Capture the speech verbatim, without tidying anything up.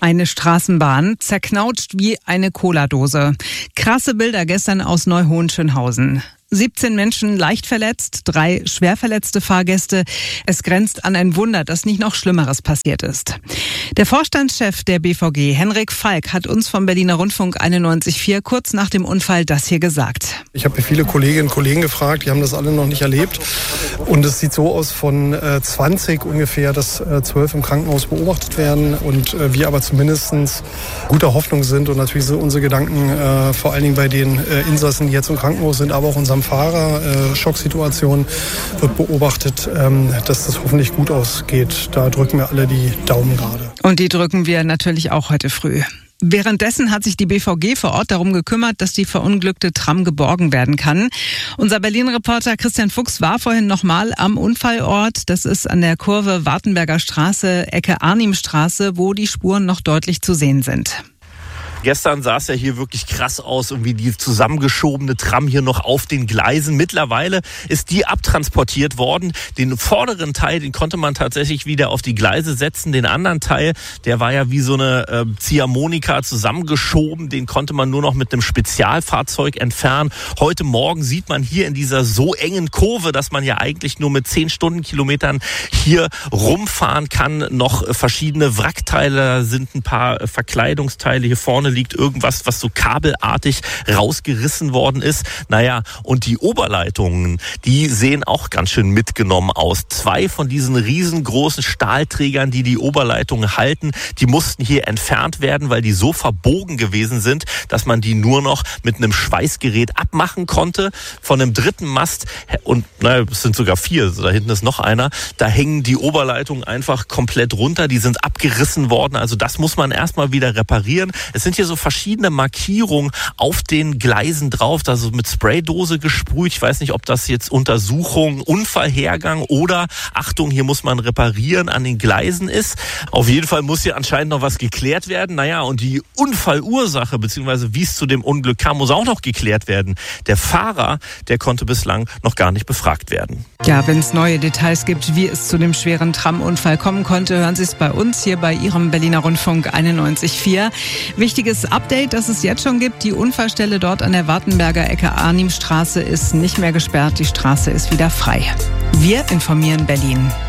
Eine Straßenbahn, zerknautscht wie eine Cola-Dose. Krasse Bilder gestern aus Neu-Hohenschönhausen. siebzehn Menschen leicht verletzt, drei schwer verletzte Fahrgäste. Es grenzt an ein Wunder, dass nicht noch Schlimmeres passiert ist. Der Vorstandschef der B V G, Henrik Falk, hat uns vom Berliner Rundfunk einundneunzig Komma vier kurz nach dem Unfall das hier gesagt. Ich habe viele Kolleginnen und Kollegen gefragt, die haben das alle noch nicht erlebt. Und es sieht so aus, von äh, zwanzig ungefähr, dass äh, zwölf im Krankenhaus beobachtet werden. Und äh, wir aber zumindest guter Hoffnung sind. Und natürlich sind unsere Gedanken äh, vor allen Dingen bei den äh, Insassen, die jetzt im Krankenhaus sind, aber auch unserem Fahrer. Äh, Schocksituation wird beobachtet, ähm, dass das hoffentlich gut ausgeht. Da drücken wir alle die Daumen gerade. Und die drücken wir natürlich auch heute früh. Währenddessen hat sich die B V G vor Ort darum gekümmert, dass die verunglückte Tram geborgen werden kann. Unser Berlin-Reporter Christian Fuchs war vorhin nochmal am Unfallort. Das ist an der Kurve Wartenberger Straße, Ecke Arnimstraße, wo die Spuren noch deutlich zu sehen sind. Gestern sah es ja hier wirklich krass aus, irgendwie die zusammengeschobene Tram hier noch auf den Gleisen. Mittlerweile ist die abtransportiert worden. Den vorderen Teil, den konnte man tatsächlich wieder auf die Gleise setzen. Den anderen Teil, der war ja wie so eine äh, Ziehharmonika zusammengeschoben. Den konnte man nur noch mit einem Spezialfahrzeug entfernen. Heute Morgen sieht man hier in dieser so engen Kurve, dass man ja eigentlich nur mit zehn Stundenkilometern hier rumfahren kann. Noch verschiedene Wrackteile, da sind ein paar Verkleidungsteile. Hier vorne liegt irgendwas, was so kabelartig rausgerissen worden ist. Naja, und die Oberleitungen, die sehen auch ganz schön mitgenommen aus. Zwei von diesen riesengroßen Stahlträgern, die die Oberleitungen halten, die mussten hier entfernt werden, weil die so verbogen gewesen sind, dass man die nur noch mit einem Schweißgerät abmachen konnte. Von einem dritten Mast, und naja, es sind sogar vier, da hinten ist noch einer, da hängen die Oberleitungen einfach komplett runter, die sind abgerissen worden. Also das muss man erstmal wieder reparieren. Es sind hier so verschiedene Markierungen auf den Gleisen drauf, da so mit Spraydose gesprüht. Ich weiß nicht, ob das jetzt Untersuchung, Unfallhergang oder Achtung, hier muss man reparieren an den Gleisen ist. Auf jeden Fall muss hier anscheinend noch was geklärt werden. Naja, und die Unfallursache, beziehungsweise wie es zu dem Unglück kam, muss auch noch geklärt werden. Der Fahrer, der konnte bislang noch gar nicht befragt werden. Ja, wenn es neue Details gibt, wie es zu dem schweren Tramunfall kommen konnte, hören Sie es bei uns hier bei Ihrem Berliner Rundfunk einundneunzig Komma vier. Wichtiges Update, das es jetzt schon gibt. Die Unfallstelle dort an der Wartenberger Ecke Arnimstraße ist nicht mehr gesperrt. Die Straße ist wieder frei. Wir informieren Berlin.